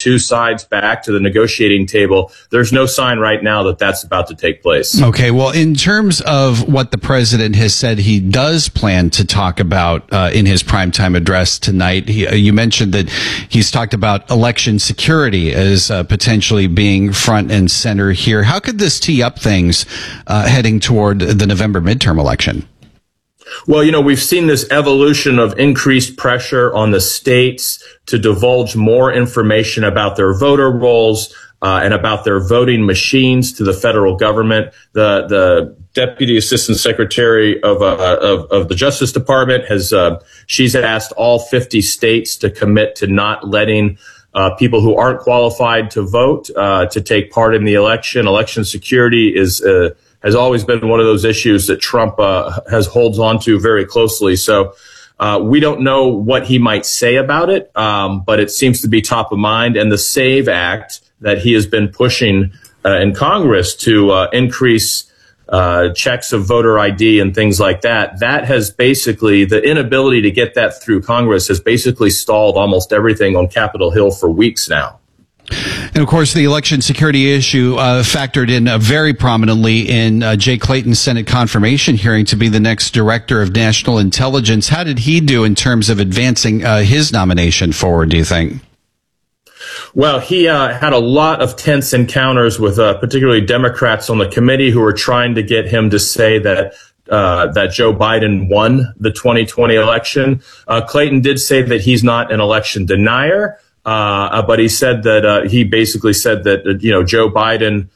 two sides back to the negotiating table. There's no sign right now that that's about to take place. Okay, well, in terms of what the president has said he does plan to talk about in his primetime address tonight, you mentioned that he's talked about election security as potentially being front and center here. How could this tee up things heading toward the November midterm election? Well, we've seen this evolution of increased pressure on the states to divulge more information about their voter rolls and about their voting machines to the federal government. The Deputy Assistant Secretary of the Justice Department she's asked all 50 states to commit to not letting people who aren't qualified to vote to take part in the election. Election security has always been one of those issues that Trump holds on to very closely. So we don't know what he might say about it, but it seems to be top of mind. And the SAVE Act that he has been pushing in Congress to increase checks of voter ID and things like that, that has basically, the inability to get that through Congress has basically stalled almost everything on Capitol Hill for weeks now. And of course, the election security issue factored in very prominently in Jay Clayton's Senate confirmation hearing to be the next director of national intelligence. How did he do in terms of advancing his nomination forward, do you think? Well, he had a lot of tense encounters with particularly Democrats on the committee who were trying to get him to say that Joe Biden won the 2020 election. Clayton did say that he's not an election denier. But he said that he basically said that Joe Biden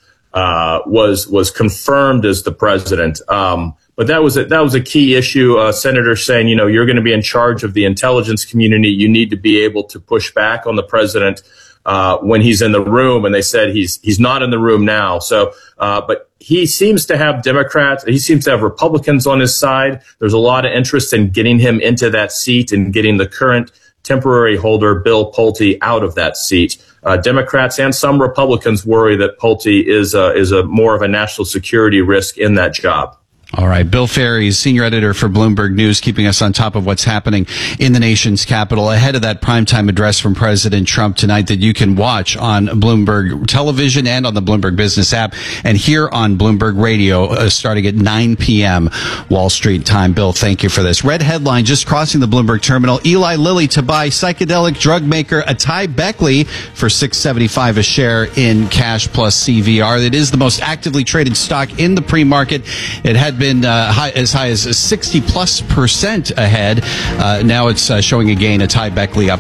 was confirmed as the president. But that was a key issue. Senator saying, you're going to be in charge of the intelligence community. You need to be able to push back on the president when he's in the room. And they said he's not in the room now. So, but he seems to have Democrats. He seems to have Republicans on his side. There's a lot of interest in getting him into that seat and getting the current temporary holder, Bill Pulte, out of that seat. Democrats and some Republicans worry that Pulte is a more of a national security risk in that job. All right. Bill Ferry is senior editor for Bloomberg News, keeping us on top of what's happening in the nation's capital ahead of that primetime address from President Trump tonight that you can watch on Bloomberg Television and on the Bloomberg Business app and here on Bloomberg Radio starting at 9 p.m. Wall Street time. Bill, thank you for this. Red headline just crossing the Bloomberg terminal. Eli Lilly to buy psychedelic drug maker Atai Beckley for $6.75 a share in cash plus CVR. It is the most actively traded stock in the pre-market. It had been as high as 60+% ahead. Now it's showing a gain. Atai Beckley up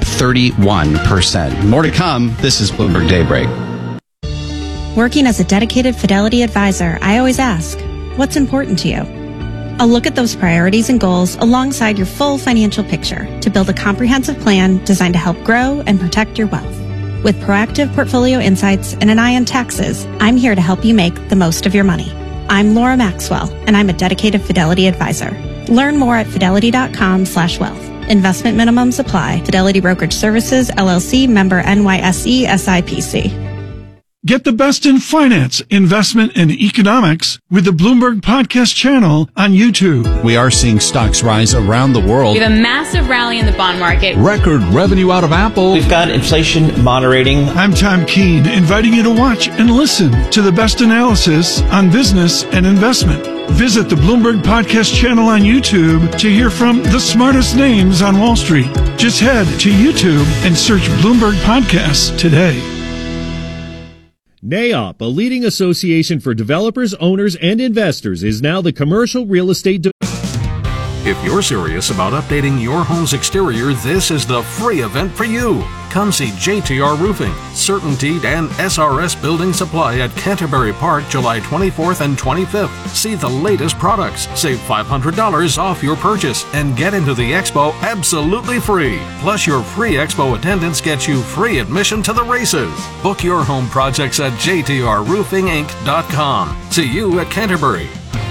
31%. More to come. This is Bloomberg Daybreak. Working as a dedicated Fidelity advisor, I always ask, what's important to you? I'll look at those priorities and goals alongside your full financial picture to build a comprehensive plan designed to help grow and protect your wealth. With proactive portfolio insights and an eye on taxes, I'm here to help you make the most of your money. I'm Laura Maxwell, and I'm a dedicated Fidelity advisor. Learn more at fidelity.com/wealth. Investment minimums apply. Fidelity Brokerage Services, LLC, member NYSE, SIPC. Get the best in finance, investment, and economics with the Bloomberg Podcast channel on YouTube. We are seeing stocks rise around the world. We have a massive rally in the bond market. Record revenue out of Apple. We've got inflation moderating. I'm Tom Keene, inviting you to watch and listen to the best analysis on business and investment. Visit the Bloomberg Podcast channel on YouTube to hear from the smartest names on Wall Street. Just head to YouTube and search Bloomberg Podcasts today. NAIOP, a leading association for developers, owners, and investors, is now the commercial real estate. If you're serious about updating your home's exterior, this is the free event for you. Come see JTR Roofing, CertainTeed, and SRS Building Supply at Canterbury Park, July 24th and 25th. See the latest products, save $500 off your purchase, and get into the expo absolutely free. Plus, your free expo attendance gets you free admission to the races. Book your home projects at jtrroofinginc.com. See you at Canterbury.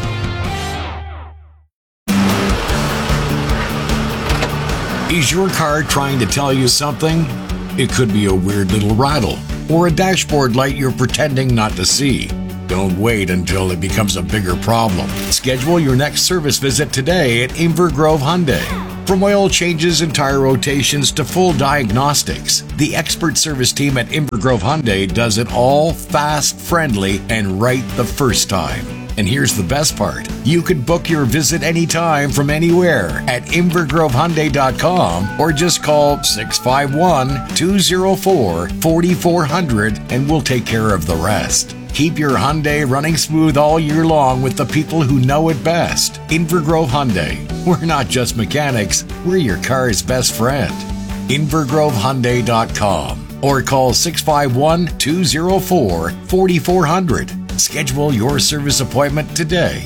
Is your car trying to tell you something? It could be a weird little rattle or a dashboard light you're pretending not to see. Don't wait until it becomes a bigger problem. Schedule your next service visit today at Inver Grove Hyundai. From oil changes and tire rotations to full diagnostics, the expert service team at Inver Grove Hyundai does it all fast, friendly, and right the first time. And here's the best part. You could book your visit anytime from anywhere at invergrovehyundai.com or just call 651-204-4400 and we'll take care of the rest. Keep your Hyundai running smooth all year long with the people who know it best. Inver Grove Hyundai. We're not just mechanics, we're your car's best friend. invergrovehyundai.com or call 651-204-4400. Schedule your service appointment today.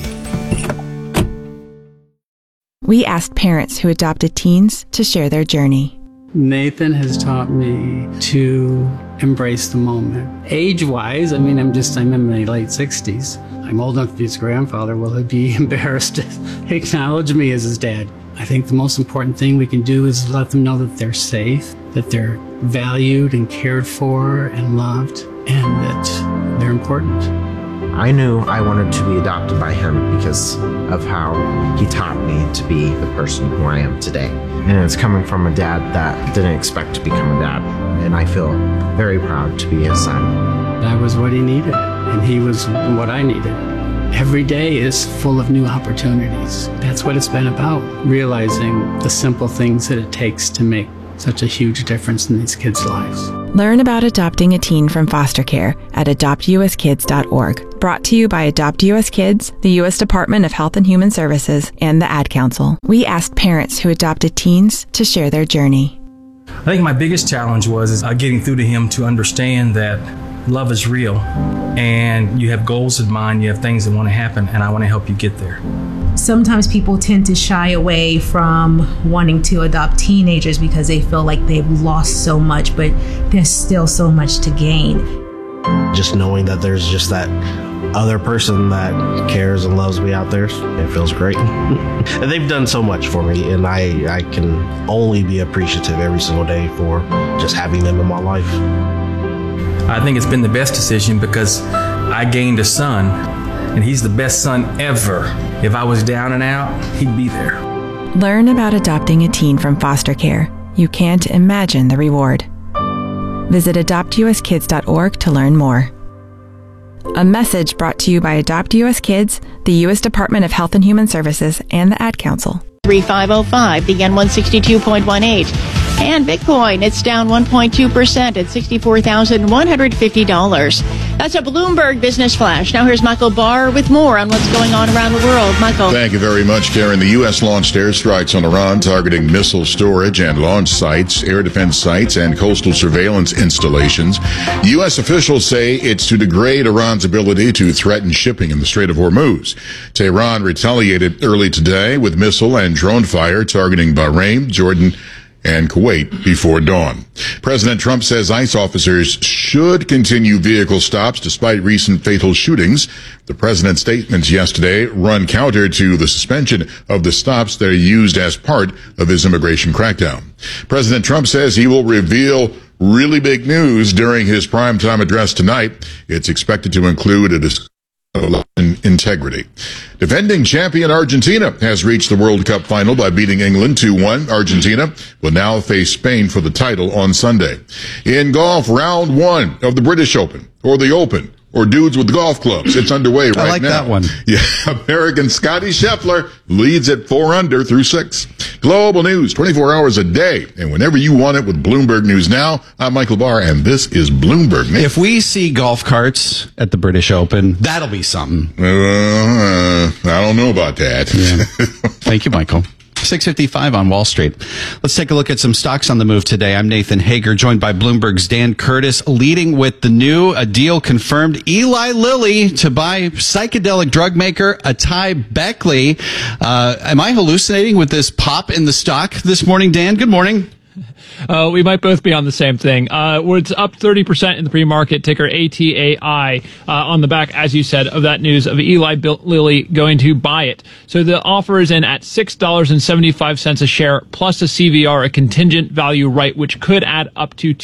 We asked parents who adopted teens to share their journey. Nathan has taught me to embrace the moment. Age-wise, I'm in my late 60s. I'm old enough to be his grandfather. Will he be embarrassed to acknowledge me as his dad? I think the most important thing we can do is let them know that they're safe, that they're valued and cared for and loved, and that they're important. I knew I wanted to be adopted by him because of how he taught me to be the person who I am today. And it's coming from a dad that didn't expect to become a dad. And I feel very proud to be his son. I was what he needed, and he was what I needed. Every day is full of new opportunities. That's what it's been about, realizing the simple things that it takes to make such a huge difference in these kids' lives. Learn about adopting a teen from foster care at adoptuskids.org. Brought to you by Adopt US Kids, the U.S. Department of Health and Human Services, and the Ad Council. We asked parents who adopted teens to share their journey. I think my biggest challenge was getting through to him to understand that love is real and you have goals in mind, you have things that want to happen, and I want to help you get there. Sometimes people tend to shy away from wanting to adopt teenagers because they feel like they've lost so much, but there's still so much to gain. Just knowing that there's just that other person that cares and loves me out there, it feels great. And they've done so much for me, and I can only be appreciative every single day for just having them in my life. I think it's been the best decision because I gained a son, and he's the best son ever. If I was down and out, he'd be there. Learn about adopting a teen from foster care. You can't imagine the reward. Visit adoptuskids.org to learn more. A message brought to you by Adopt US Kids, the U.S. Department of Health and Human Services, and the Ad Council. 3505, the yen 162.18. And Bitcoin, it's down 1.2% at $64,150. That's a Bloomberg Business Flash. Now here's Michael Barr with more on what's going on around the world. Michael. Thank you very much, Karen. The U.S. launched airstrikes on Iran targeting missile storage and launch sites, air defense sites, and coastal surveillance installations. U.S. officials say it's to degrade Iran's ability to threaten shipping in the Strait of Hormuz. Tehran retaliated early today with missile and drone fire targeting Bahrain, Jordan, and Kuwait before dawn. President Trump says ICE officers should continue vehicle stops despite recent fatal shootings. The president's statements yesterday run counter to the suspension of the stops that are used as part of his immigration crackdown. President Trump says he will reveal really big news during his primetime address tonight. It's expected to include a discussion of integrity. Defending champion Argentina has reached the World Cup final by beating England 2-1. Argentina will now face Spain for the title on Sunday. In golf, round one of the British Open, or the Open, or dudes with golf clubs. It's underway right now. I like that one. Yeah, American Scotty Scheffler leads at 4 under through 6. Global news 24 hours a day, and whenever you want it with Bloomberg News Now. I'm Michael Barr, and this is Bloomberg News. If we see golf carts at the British Open, that'll be something. I don't know about that. Yeah. Thank you, Michael. 6:55 on Wall Street. Let's take a look at some stocks on the move today. I'm Nathan Hager, joined by Bloomberg's Dan Curtis, leading with the new, a deal confirmed, Eli Lilly to buy psychedelic drug maker Atai Beckley. Am I hallucinating with this pop in the stock this morning, Dan? Good morning. We might both be on the same thing. It's up 30% in the pre-market, ticker ATAI, on the back, as you said, of that news of Eli Lilly going to buy it. So the offer is in at $6.75 a share, plus a CVR, a contingent value right, which could add up to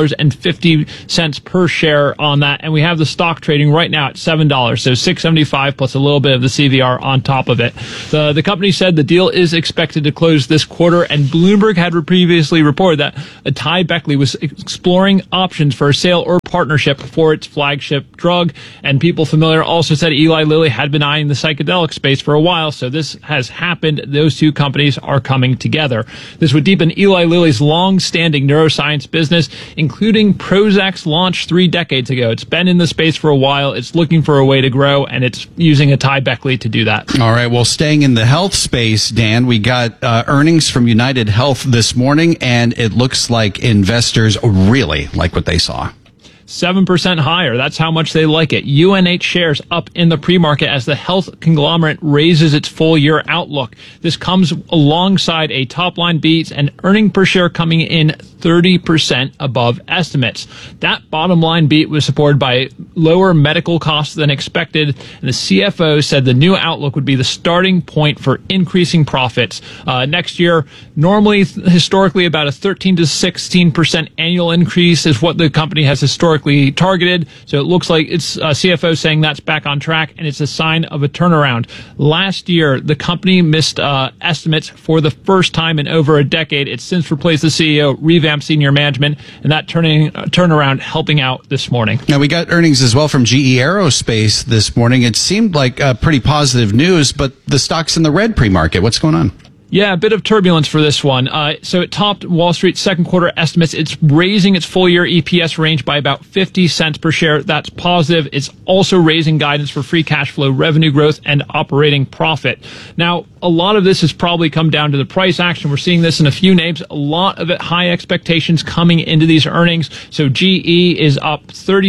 $2.50 per share on that. And we have the stock trading right now at $7, so $6.75 plus a little bit of the CVR on top of it. The company said the deal is expected to close this quarter, and Bloomberg had previously reported that AtaiBeckley was exploring options for a sale or partnership for its flagship drug. And people familiar also said Eli Lilly had been eyeing the psychedelic space for a while, so this has happened. Those two companies are coming together. This would deepen Eli Lilly's long-standing neuroscience business, including Prozac's launch 3 decades ago. It's been in the space for a while. It's looking for a way to grow, and it's using AtaiBeckley to do that. All right. Well, staying in the health space, Dan, we got earnings from United Health this morning, and it looks like investors really like what they saw. 7% higher. That's how much they like it. UNH shares up in the pre-market as the health conglomerate raises its full-year outlook. This comes alongside a top-line beat and earning per share coming in 30% above estimates. That bottom-line beat was supported by lower medical costs than expected, and the CFO said the new outlook would be the starting point for increasing profits next year. Normally, historically, about a 13 to 16% annual increase is what the company has historically targeted. So it looks like it's CFO saying that's back on track, and it's a sign of a turnaround. Last year, the company missed estimates for the first time in over a decade. It's since replaced the CEO, revamped senior management, and that turnaround helping out this morning. Now, we got earnings as well from GE Aerospace this morning. It seemed like pretty positive news, but the stock's in the red pre-market. What's going on? Yeah, a bit of turbulence for this one. So it topped Wall Street's second quarter estimates. It's raising its full year EPS range by about 50 cents per share. That's positive. It's also raising guidance for free cash flow, revenue growth, and operating profit. Now, a lot of this has probably come down to the price action. We're seeing this in a few names. A lot of it, high expectations coming into these earnings. So GE is up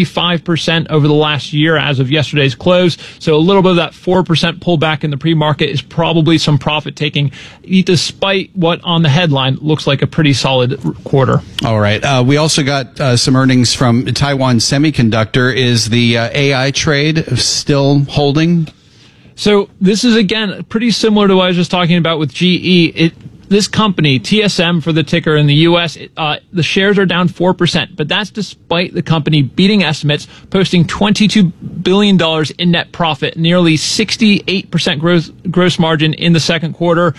35% over the last year as of yesterday's close. So a little bit of that 4% pullback in the pre-market is probably some profit taking, despite what on the headline looks like a pretty solid quarter. All right. We also got some earnings from Taiwan Semiconductor. Is the AI trade still holding? So this is, again, pretty similar to what I was just talking about with GE. This company, TSM for the ticker in the U.S., the shares are down 4%, but that's despite the company beating estimates, posting $22 billion in net profit, nearly 68% gross margin in the second quarter.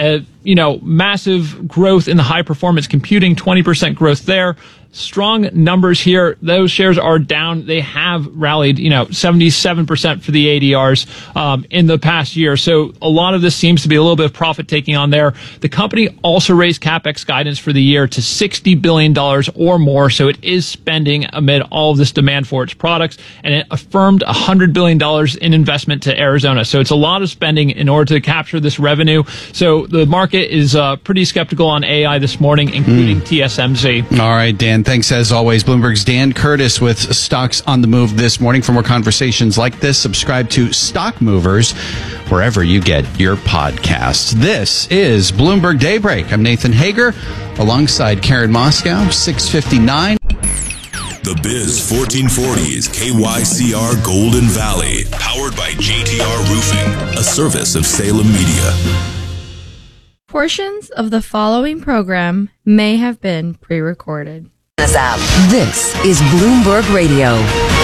Massive growth in the high performance computing, 20% growth there. Strong numbers here. Those shares are down. They have rallied, 77% for the ADRs in the past year. So a lot of this seems to be a little bit of profit taking on there. The company also raised CapEx guidance for the year to $60 billion or more. So it is spending amid all of this demand for its products, and it affirmed $100 billion in investment to Arizona. So it's a lot of spending in order to capture this revenue. So the market is pretty skeptical on AI this morning, including TSMC. All right, Dan. Thanks as always. Bloomberg's Dan Curtis with Stocks on the Move this morning. For more conversations like this, subscribe to Stock Movers wherever you get your podcasts. This is Bloomberg Daybreak. I'm Nathan Hager alongside Karen Moscow, 6:59. The Biz 1440 is KYCR Golden Valley, powered by JTR Roofing, a service of Salem Media. Portions of the following program may have been pre-recorded. This is Bloomberg Radio.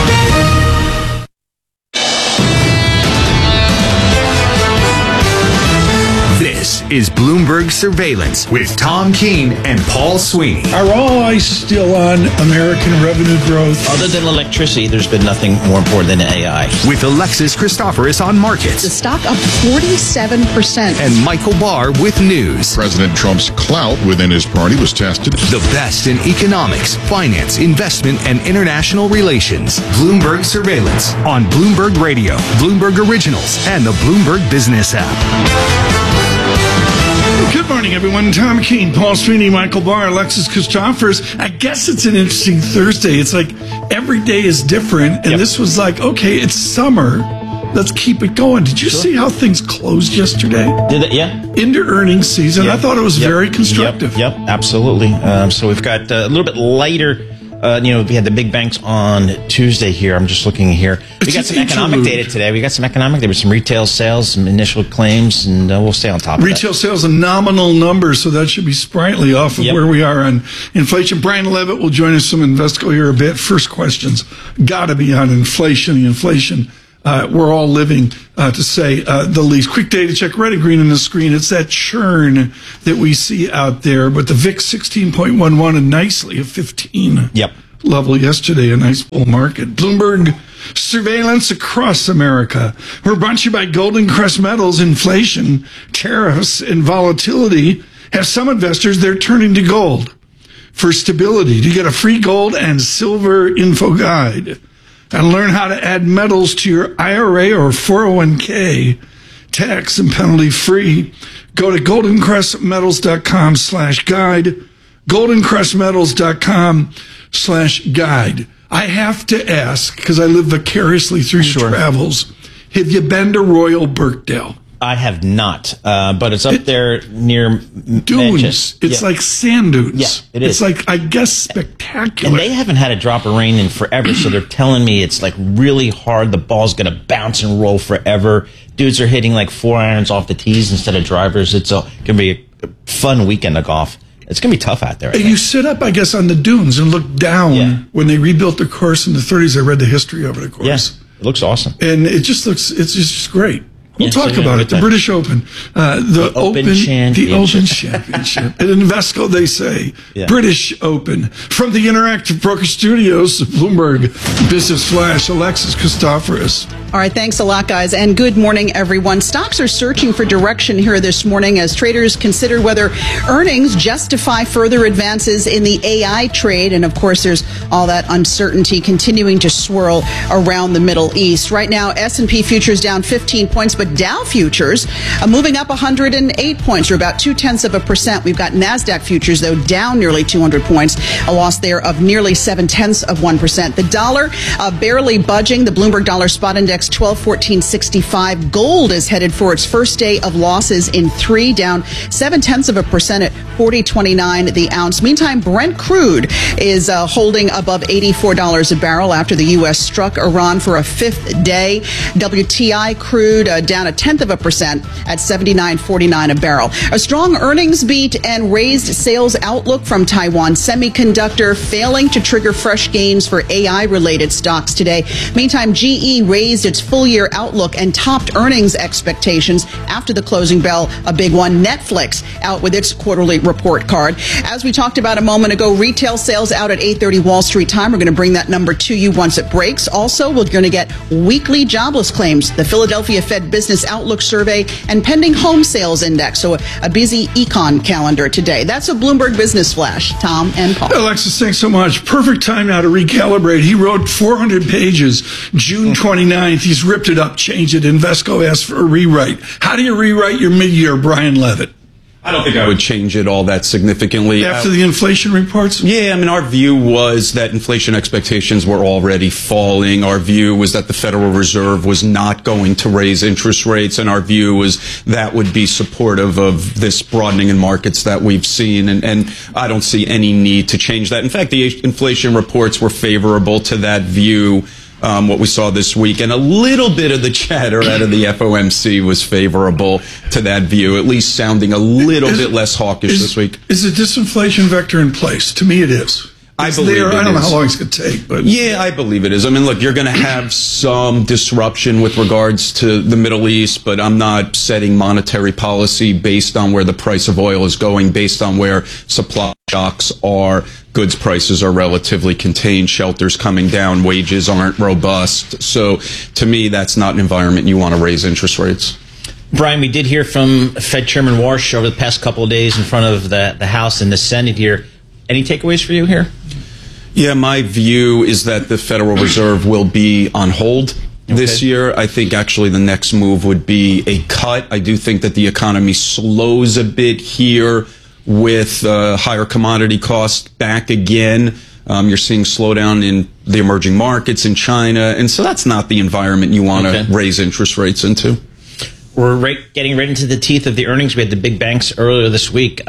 This is Bloomberg Surveillance with Tom Keene and Paul Sweeney. Are all eyes still on American revenue growth? Other than electricity, there's been nothing more important than AI. With Alexis Christoforous on markets. The stock up 47%. And Michael Barr with news. President Trump's clout within his party was tested. The best in economics, finance, investment, and international relations. Bloomberg Surveillance on Bloomberg Radio, Bloomberg Originals, and the Bloomberg Business app. Good morning, everyone. Tom Keene, Paul Sweeney, Michael Barr, Alexis Christoforous. I guess it's an interesting Thursday. It's like every day is different. And This was like, okay, it's summer. let's keep it going. Did you see how things closed yesterday? Did it? Yeah. Into earnings season. I thought it was very constructive. Yep, absolutely. So we've got a little bit lighter. We had the big banks on Tuesday here. I'm just looking here. We got some economic data today. We got some economic. There were some retail sales, some initial claims, and we'll stay on top of that. Retail sales, a nominal number, so that should be sprightly off of where we are on inflation. Brian Levitt will join us from Invesco here a bit. First questions got to be on inflation. The inflation we're all living, to say the least. Quick data check, red and green on the screen. It's that churn that we see out there. But the VIX 16.11 and nicely a 15 level yesterday, a nice bull market. Bloomberg surveillance across America. We're brought to you by Golden Crest Metals. Inflation, tariffs, and volatility have some investors, they're turning to gold for stability. To get a free gold and silver info guide and learn how to add metals to your IRA or 401k, tax and penalty free, go to goldencrestmetals.com/guide, goldencrestmetals.com/guide. I have to ask, because I live vicariously through your travels, have you been to Royal Birkdale? I have not, but it's up there near dunes. Manchester. It's like sand dunes. Yeah, it is. It's like, I guess, spectacular. And they haven't had a drop of rain in forever, so they're telling me it's like really hard. The ball's going to bounce and roll forever. Dudes are hitting like 4 irons off the tees instead of drivers. It's going to be a fun weekend of golf. It's going to be tough out there. You sit up, I guess, on the dunes and look down. When they rebuilt the course in the 30s, I read the history over the course. Yes, it looks awesome. And it's just great. We'll talk about it. The British Open, the Open Championship. At Invesco, they say British Open. From the Interactive Broker Studios, Bloomberg Business Flash, Alexis Christoforous. All right, thanks a lot, guys, and good morning, everyone. Stocks are searching for direction here this morning as traders consider whether earnings justify further advances in the AI trade. And, of course, there's all that uncertainty continuing to swirl around the Middle East. Right now, S&P futures down 15 points, but Dow futures moving up 108 points, or about 0.2%. We've got NASDAQ futures, though, down nearly 200 points, a loss there of nearly 0.7%. The dollar barely budging. The Bloomberg Dollar Spot Index 1214.65. Gold is headed for its first day of losses in 3, down 0.7% at 40.29 the ounce. Meantime, Brent crude is holding above $84 a barrel after the U.S. struck Iran for a 5th day. WTI crude down 0.1% at 79.49 a barrel. A strong earnings beat and raised sales outlook from Taiwan Semiconductor failing to trigger fresh gains for AI-related stocks today. Meantime, GE raised its full-year outlook and topped earnings expectations after the closing bell, a big one. Netflix out with its quarterly report card. As we talked about a moment ago, retail sales out at 8:30 Wall Street time. We're going to bring that number to you once it breaks. Also, we're going to get weekly jobless claims, the Philadelphia Fed Business Outlook Survey, and pending home sales index. So a busy econ calendar today. That's a Bloomberg Business Flash. Tom and Paul. Alexis, thanks so much. Perfect time now to recalibrate. He wrote 400 pages June 29th. He's ripped it up, changed it. Invesco asked for a rewrite. How do you rewrite your mid-year, Brian Levitt? I don't think I would change it all that significantly. After the inflation reports? Yeah, I mean, our view was that inflation expectations were already falling. Our view was that the Federal Reserve was not going to raise interest rates, and our view was that would be supportive of this broadening in markets that we've seen, and I don't see any need to change that. In fact, the inflation reports were favorable to that view. What we saw this week, and a little bit of the chatter out of the FOMC was favorable to that view, at least sounding a little bit less hawkish this week. Is the disinflation vector in place? To me, it is. I believe it is. I don't know how long it's going to take, but yeah, I believe it is. I mean, look, you're going to have some disruption with regards to the Middle East, but I'm not setting monetary policy based on where the price of oil is going, based on where supply shocks are. Goods prices are relatively contained, shelters coming down, wages aren't robust. So to me, that's not an environment you want to raise interest rates. Brian, we did hear from Fed Chairman Warsh over the past couple of days in front of the House and the Senate here. Any takeaways for you here? Yeah, my view is that the Federal Reserve will be on hold this year. I think actually the next move would be a cut. I do think that the economy slows a bit here with higher commodity costs back again. You're seeing slowdown in the emerging markets in China. And so that's not the environment you want to raise interest rates into. We're getting right into the teeth of the earnings. We had the big banks earlier this week.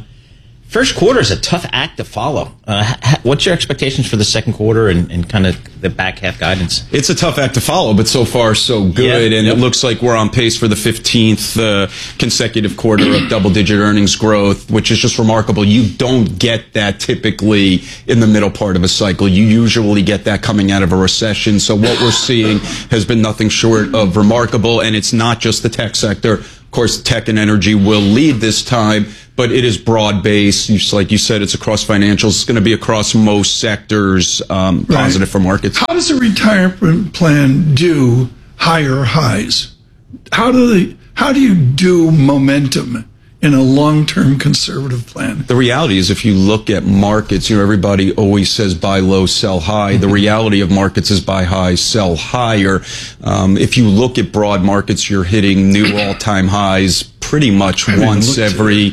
First quarter is a tough act to follow. What's your expectations for the second quarter and kind of the back half guidance? It's a tough act to follow, but so far so good. And it looks like we're on pace for the 15th consecutive quarter of double-digit earnings growth, which is just remarkable. You don't get that typically in the middle part of a cycle. You usually get that coming out of a recession. So what we're seeing has been nothing short of remarkable. And it's not just the tech sector. Of course, tech and energy will lead this time, but it is broad-based. Just like you said, it's across financials. It's going to be across most sectors, positive for markets. How does a retirement plan do higher highs? How do you do momentum in a long-term conservative plan? The reality is, if you look at markets, everybody always says buy low, sell high. The reality of markets is buy high, sell higher. If you look at broad markets, you're hitting new all-time highs pretty much once every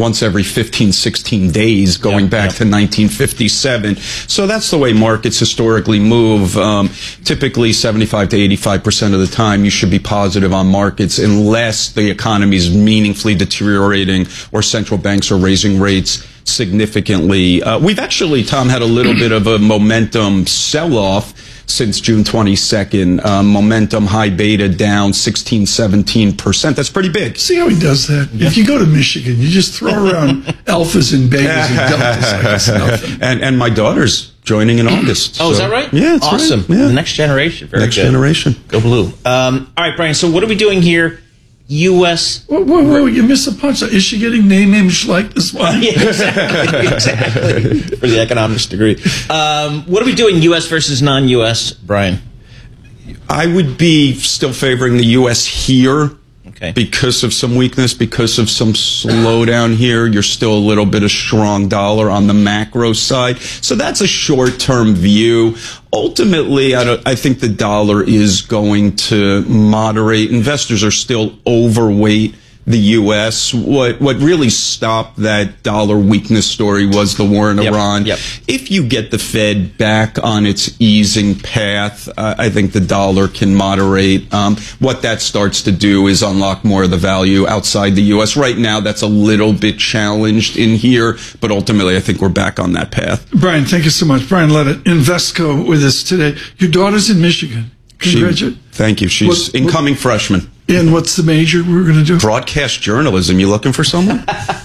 15, 16 days going back to 1957. So that's the way markets historically move. Typically 75 to 85% of the time you should be positive on markets unless the economy is meaningfully deteriorating or central banks are raising rates significantly. We've actually, Tom, had a little bit of a momentum sell-off since June 22nd. Momentum high beta down 16, 17%. That's pretty big. See how he does that? If you go to Michigan, you just throw around alphas and betas and deltas like it's nothing. And my daughter's joining in August. Oh, is that right? Yeah, it's awesome. Right. Yeah. The next generation. Very next good. generation. Go blue. All right, Brian, so what are we doing here? U.S. Whoa, you missed a punch. Is she getting name, Schleich this one? Yeah, exactly. For the economics degree. What are we doing, U.S. versus non-U.S., Brian? I would be still favoring the U.S. here. Okay. Because of some weakness, because of some slowdown here, you're still a little bit of strong dollar on the macro side. So that's a short-term view. Ultimately, I think the dollar is going to moderate. Investors are still overweight the U.S. What really stopped that dollar weakness story was the war in Iran. If you get the Fed back on its easing path, I think the dollar can moderate. What that starts to do is unlock more of the value outside the U.S. Right now, that's a little bit challenged in here, but ultimately, I think we're back on that path. Brian, thank you so much. Brian Levitt, Invesco with us today. Your daughter's in Michigan. Congratulations. Thank you. She's incoming freshman. And what's the major we're going to do? Broadcast journalism. You looking for someone?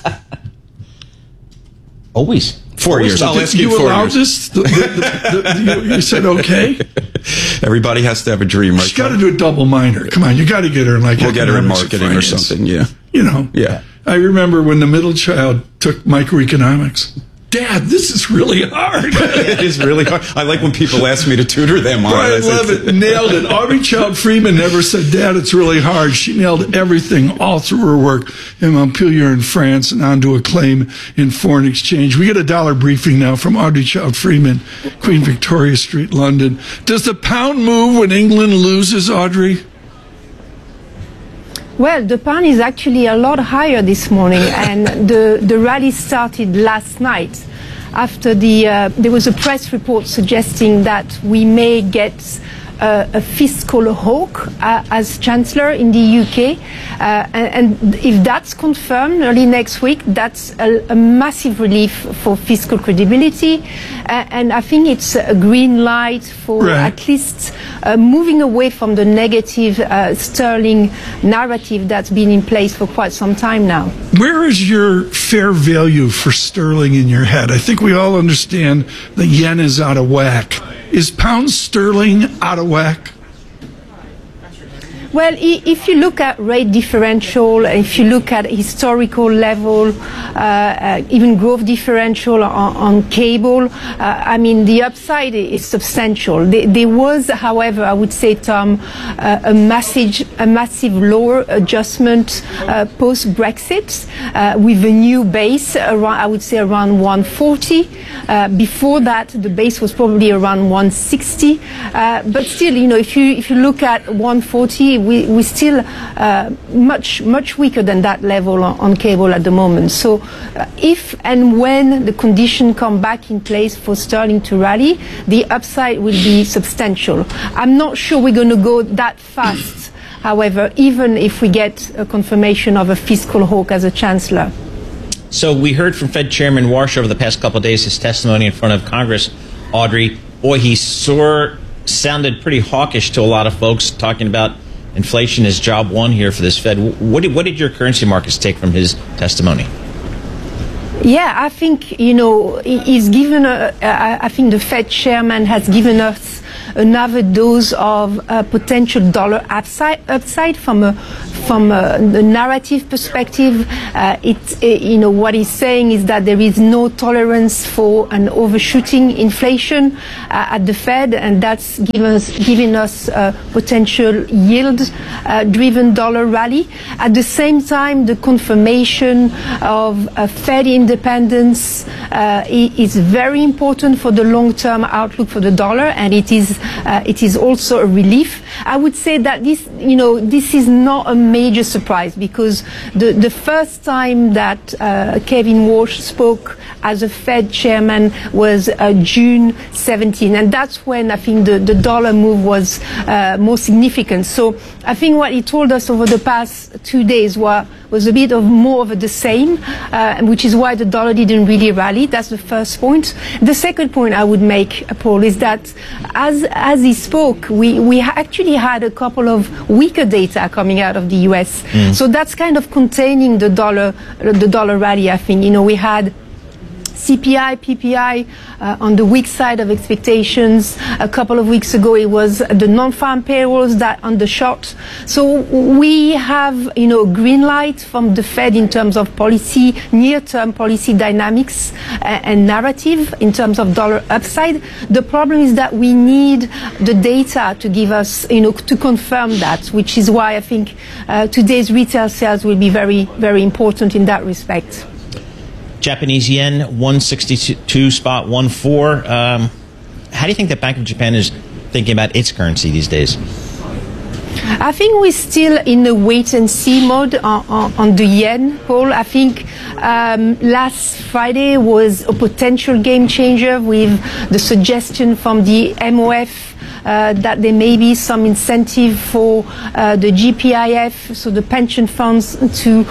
Always. 4 years. I'll ask you 4 allowed years. this? You said okay? Everybody has to have a dream, right? She's got to do a double minor. Come on, you got to get her in We'll get her in marketing or something, yeah. You know. Yeah. I remember when the middle child took microeconomics. Dad, this is really hard. It is really hard. I like when people ask me to tutor them on Brian Levitt nailed it. Aubrey Child Freeman never said, Dad, it's really hard. She nailed everything all through her work in Montpellier in France and onto a claim in foreign exchange. We get a dollar briefing now from Audrey Child Freeman, Queen Victoria Street, London. Does the pound move when England loses, Audrey? Well, the pound is actually a lot higher this morning, and the rally started last night after there was a press report suggesting that we may get a fiscal hawk as Chancellor in the UK. And if that's confirmed early next week, that's a massive relief for fiscal credibility. And I think it's a green light for at least moving away from the negative sterling narrative that's been in place for quite some time now. Where is your fair value for sterling in your head? I think we all understand the yen is out of whack. Is pound sterling out of whack? Well, if you look at rate differential, if you look at historical level, even growth differential on cable, I mean, the upside is substantial. There was, however, I would say, Tom, a massive lower adjustment post-Brexit with a new base, around, I would say, around 140. Before that, the base was probably around 160. But still, if you look at 140, we're still much weaker than that level on cable at the moment. So if and when the conditions come back in place for sterling to rally, the upside will be substantial. I'm not sure we're going to go that fast, however, even if we get a confirmation of a fiscal hawk as a chancellor. So we heard from Fed Chairman Warsh over the past couple of days, his testimony in front of Congress. Audrey, boy, he sounded pretty hawkish to a lot of folks, talking about inflation as job one here for this Fed. What did your currency markets take from his testimony? Yeah, I think, he's given, I think the Fed chairman has given us another dose of potential dollar upside from a narrative perspective. What he's saying is that there is no tolerance for an overshooting inflation at the Fed, and that's giving us a potential yield-driven dollar rally. At the same time, the confirmation of Fed independence is very important for the long-term outlook for the dollar, and it is also a relief. I would say that this is not a major surprise, because the first time that Kevin Warsh spoke as a Fed chairman was June 17, and that's when I think the dollar move was more significant. So I think what he told us over the past 2 days was a bit of more of the same, which is why the dollar didn't really rally. That's the first point. The second point I would make, Paul, is that as he spoke, we actually had a couple of weaker data coming out of the US. So that's kind of containing the dollar rally, I think. We had CPI, PPI on the weak side of expectations. A couple of weeks ago, it was the non-farm payrolls that undershot. So we have, green light from the Fed in terms of policy, near-term policy dynamics and narrative in terms of dollar upside. The problem is that we need the data to give us, to confirm that, which is why I think today's retail sales will be very, very important in that respect. Japanese yen, 162.14. How do you think the Bank of Japan is thinking about its currency these days? I think we're still in a wait-and-see mode on the yen, Paul. I think last Friday was a potential game changer with the suggestion from the MOF that there may be some incentive for the GPIF, so the pension funds, to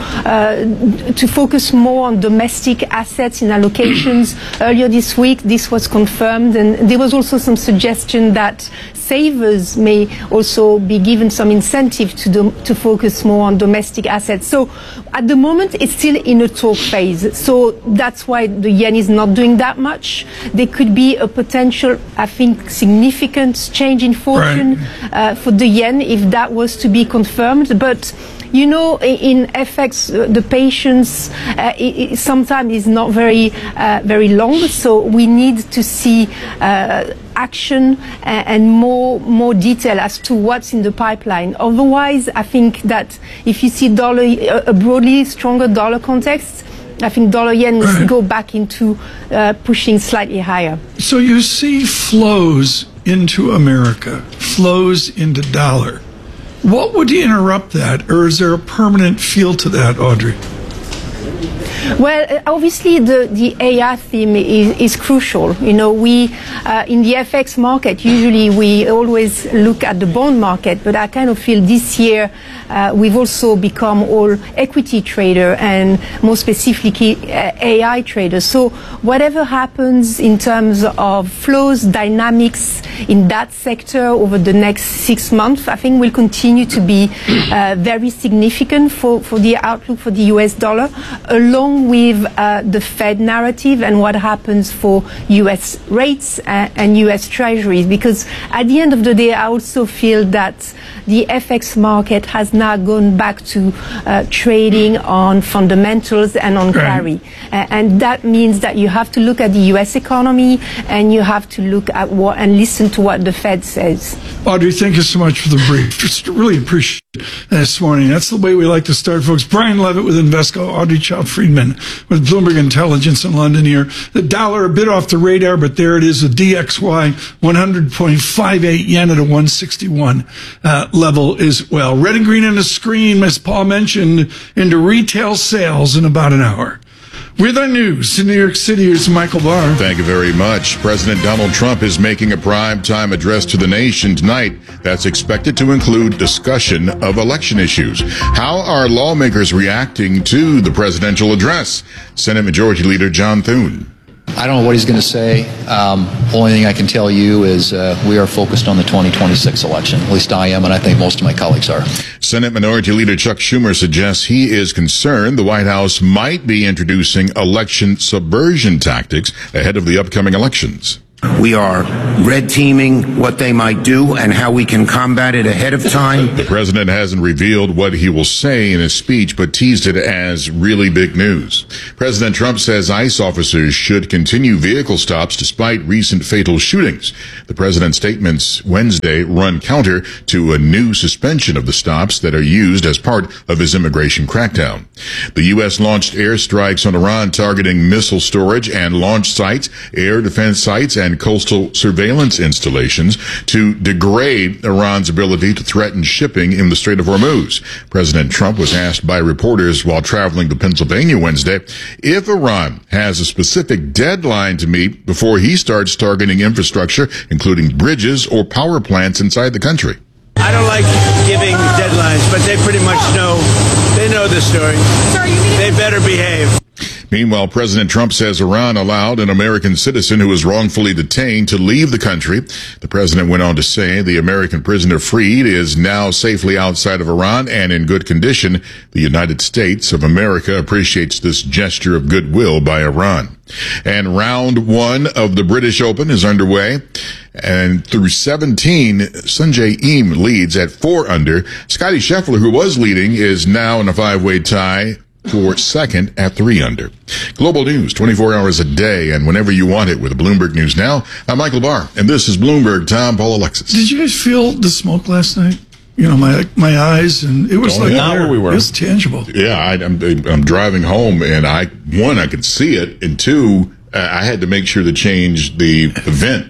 focus more on domestic assets in allocations. Earlier this week, this was confirmed, and there was also some suggestion that savers may also be given some incentive to focus more on domestic assets. So at the moment, it's still in a talk phase. So that's why the yen is not doing that much. There could be a potential, I think, significant change in fortune for the yen if that was to be confirmed. But in FX, the patience sometimes is not very long. So we need to see action and more detail as to what's in the pipeline. Otherwise, I think that if you see a broadly stronger dollar context, I think dollar yen will go back into pushing slightly higher. So you see flows into America, flows into dollar. What would interrupt that, or is there a permanent feel to that, Audrey? Well, obviously the AI theme is crucial. We in the FX market, usually we always look at the bond market, but I kind of feel this year we've also become all equity trader and more specifically AI traders. So whatever happens in terms of flows, dynamics in that sector over the next 6 months, I think will continue to be very significant for the outlook for the US dollar, along with the Fed narrative and what happens for US rates and US treasuries. Because at the end of the day, I also feel that the FX market has now gone back to trading on fundamentals and on carry. And that means that you have to look at the US economy and you have to look at and listen to what the Fed says. Audrey, thank you so much for the brief. Just really appreciate this morning. That's the way we like to start, folks. Brian Levitt with Invesco, Audrey Child-Friedman with Bloomberg Intelligence in London here. The dollar a bit off the radar, but there it is, the DXY, 100.58 yen at a 161 level as well. Red and green on the screen, as Paul mentioned, into retail sales in about an hour. With our news in New York City, here's Michael Barr. Thank you very much. President Donald Trump is making a primetime address to the nation tonight that's expected to include discussion of election issues. How are lawmakers reacting to the presidential address? Senate Majority Leader John Thune. I don't know what he's going to say. Only thing I can tell you is we are focused on the 2026 election. At least I am, and I think most of my colleagues are. Senate Minority Leader Chuck Schumer suggests he is concerned the White House might be introducing election subversion tactics ahead of the upcoming elections. We are red teaming what they might do and how we can combat it ahead of time. The president hasn't revealed what he will say in his speech, but teased it as really big news. President Trump says ICE officers should continue vehicle stops despite recent fatal shootings. The president's statements Wednesday run counter to a new suspension of the stops that are used as part of his immigration crackdown. The U.S. launched airstrikes on Iran targeting missile storage and launch sites, air defense sites, and coastal surveillance installations to degrade Iran's ability to threaten shipping in the Strait of Hormuz. President Trump was asked by reporters while traveling to Pennsylvania Wednesday if Iran has a specific deadline to meet before he starts targeting infrastructure, including bridges or power plants inside the country. I don't like giving deadlines, but they pretty much know the story. They better behave. Meanwhile, President Trump says Iran allowed an American citizen who was wrongfully detained to leave the country. The president went on to say the American prisoner freed is now safely outside of Iran and in good condition. The United States of America appreciates this gesture of goodwill by Iran. And round one of the British Open is underway. And through 17, Sungjae Im leads at 4 under. Scottie Scheffler, who was leading, is now in a 5-way tie for second at 3 under. Global news 24 hours a day and whenever you want it with Bloomberg News Now. I'm Michael Barr, and this is Bloomberg Tom Paul Alexis. Did you guys feel the smoke last night? You know, my eyes, and it was like where we were. It was tangible. Yeah, I'm driving home, and I could see it, and 2, I had to make sure to change the vent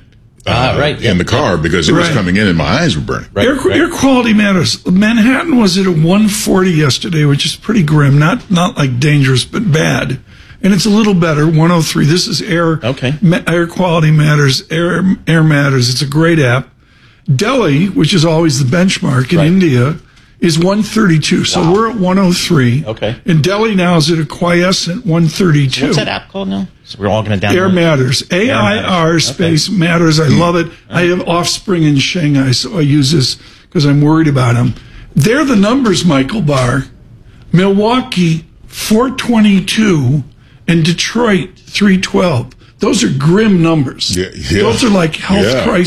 in the car because it was coming in and my eyes were burning. Air quality matters. Manhattan was at a 140 yesterday, which is pretty grim. Not like dangerous, but bad. And it's a little better, 103. This is air. Okay. Air quality matters. Air matters. It's a great app. Delhi, which is always the benchmark in India, is 132. So we're at 103. Okay. And Delhi now is at a quiescent 132. What's that app called now? So we're all going to download Air Matters. AIR space matters. I love it. I have offspring in Shanghai, so I use this because I'm worried about them. They're the numbers, Michael Barr. Milwaukee, 422, and Detroit, 312. Those are grim numbers. Those are like health crisis